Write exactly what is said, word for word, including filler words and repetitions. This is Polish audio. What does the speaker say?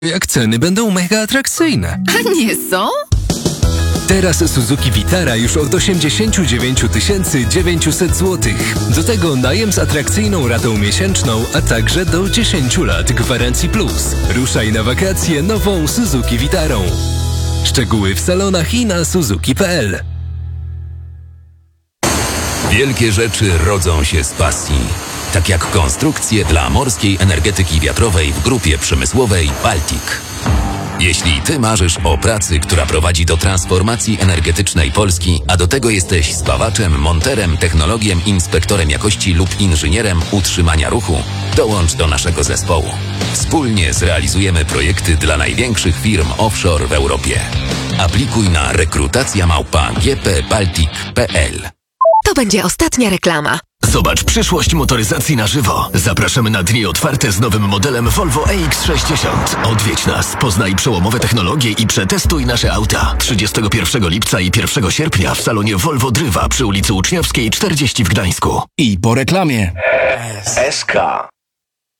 jak ceny będą mega atrakcyjne. A nie są? Teraz Suzuki Vitara już od osiemdziesiąt dziewięć tysięcy dziewięćset złotych. Do tego najem z atrakcyjną ratą miesięczną, a także do dziesięć lat gwarancji plus. Ruszaj na wakacje nową Suzuki Vitarą. Szczegóły w salonach i na suzuki kropka p l. Wielkie rzeczy rodzą się z pasji. Tak jak konstrukcje dla morskiej energetyki wiatrowej w grupie przemysłowej Baltic. Jeśli Ty marzysz o pracy, która prowadzi do transformacji energetycznej Polski, a do tego jesteś spawaczem, monterem, technologiem, inspektorem jakości lub inżynierem utrzymania ruchu, dołącz do naszego zespołu. Wspólnie zrealizujemy projekty dla największych firm offshore w Europie. Aplikuj na rekrutacja małpa g p baltic kropka p l. To będzie ostatnia reklama. Zobacz przyszłość motoryzacji na żywo. Zapraszamy na dni otwarte z nowym modelem Volvo E X sześćdziesiąt. Odwiedź nas, poznaj przełomowe technologie i przetestuj nasze auta. trzydziestego pierwszego lipca i pierwszego sierpnia w salonie Volvo Drywa przy ulicy Uczniowskiej czterdzieści w Gdańsku. I po reklamie. S K.